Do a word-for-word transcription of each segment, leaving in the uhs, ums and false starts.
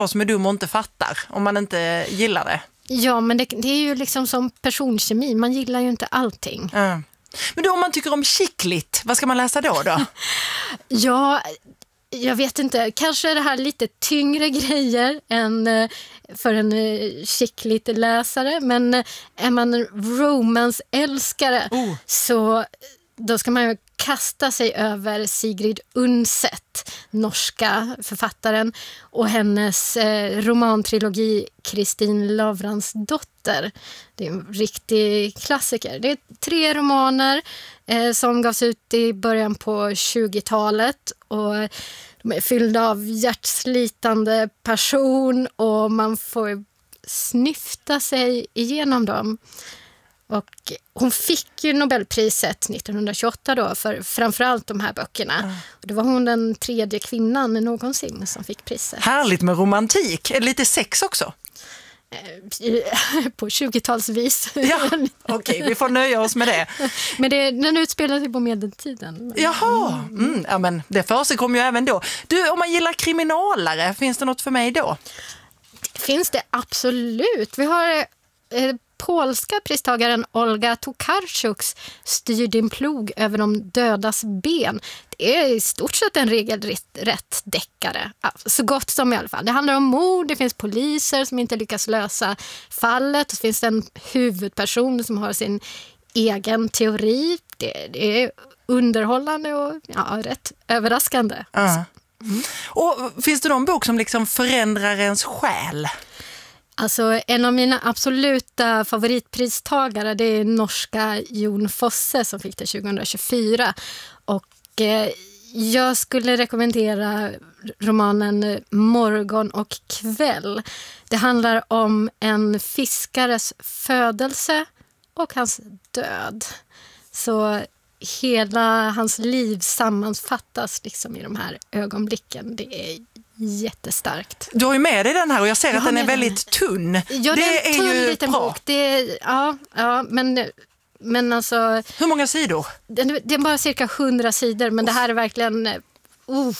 som är dum och inte fattar om man inte gillar det. Ja, men det, det är ju liksom som personkemi. Man gillar ju inte allting. Mm. Men då om man tycker om chickligt, vad ska man läsa då då? Ja, jag vet inte. Kanske är det här lite tyngre grejer än för en chickligt läsare. Men är man romance-älskare oh. så då ska man ju kasta sig över Sigrid Undset, norska författaren, och hennes eh, romantrilogi Kristin Lavransdotter. Det är en riktig klassiker. Det är tre romaner eh, som gavs ut i början på tjugotalet och de är fyllda av hjärtslitande passion och man får snyfta sig igenom dem. Och hon fick ju Nobelpriset nittonhundratjugoåtta då för framförallt de här böckerna. Mm. Och det var hon den tredje kvinnan någonsin som fick priset. Härligt med romantik. Är det lite sex också? På tjugotalsvis. Ja, okej, okay, vi får nöja oss med det. Men det, den utspelar sig på medeltiden. Jaha, mm, ja, men det för sig kommer ju även då. Du, om man gillar kriminalare, finns det något för mig då? Det finns det absolut. Vi har eh, polska pristagaren Olga Tokarczuks Styr din plog över de dödas ben. Det är i stort sett en regelrätt deckare. Ja, så gott som i alla fall. Det handlar om mord, det finns poliser som inte lyckas lösa fallet. Och så finns det en huvudperson som har sin egen teori. Det, det är underhållande och ja, rätt överraskande. Uh. Mm. Och finns det någon bok som liksom förändrar ens själ? Alltså en av mina absoluta favoritpristagare, det är norska Jon Fosse som fick det tjugohundratjugofyra. Och eh, jag skulle rekommendera romanen Morgon och kväll. Det handlar om en fiskares födelse och hans död. Så hela hans liv sammanfattas liksom i de här ögonblicken. Det är jättestarkt. Du har ju med dig den här och jag ser jag att den är väldigt den. tunn. Ja, det, det är en tunn är ju liten bra. bok. Det är, ja, ja, men, men alltså... Hur många sidor? Det, det är bara cirka hundra sidor, men oh. det här är verkligen... Uh,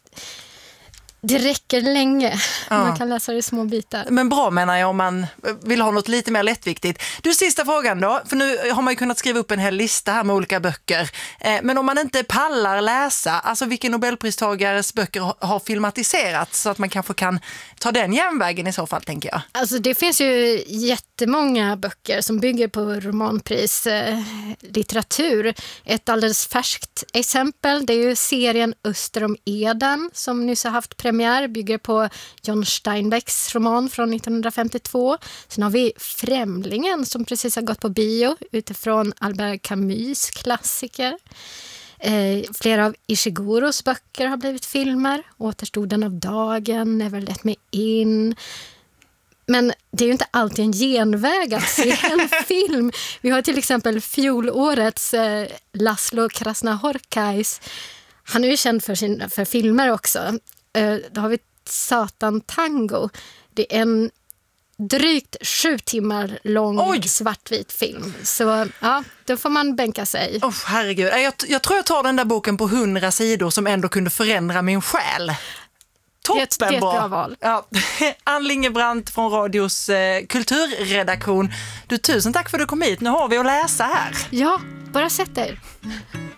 det räcker länge. Ja. Man kan läsa det i små bitar. Men bra menar jag om man vill ha något lite mer lättviktigt. Du, sista frågan då. För nu har man ju kunnat skriva upp en hel lista här med olika böcker. Eh, men om man inte pallar läsa, alltså vilken Nobelpristagares böcker har, har filmatiserats så att man kanske kan ta den järnvägen i så fall, tänker jag. Alltså det finns ju jättemånga böcker som bygger på romanpris eh, litteratur. Ett alldeles färskt exempel, det är ju serien Öster om Eden som nyss har haft premiär. Bygger på John Steinbecks roman från nittonhundrafemtiotvå. Sen har vi Främlingen som precis har gått på bio utifrån Albert Camus klassiker. Eh, flera av Ishigoros böcker har blivit filmer. Återstoden av dagen, Never Let Me In. Men det är ju inte alltid en genväg att se en film. Vi har till exempel fjolårets eh, Laszlo Krasznahorkais. Han är ju känd för, sin, för filmer också. Då har vi Satan Tango. Det är en drygt sju timmar lång Oj. svartvit film. Så ja, då får man bänka sig. Oh, herregud. Jag, jag tror jag tar den där boken på hundra sidor som ändå kunde förändra min själ. Toppen det, det är ett bra bra. val. Ja. Ann Lingebrandt från Radios eh, kulturredaktion. Du, tusen tack för att du kom hit. Nu har vi att läsa här. Ja, bara sätt dig.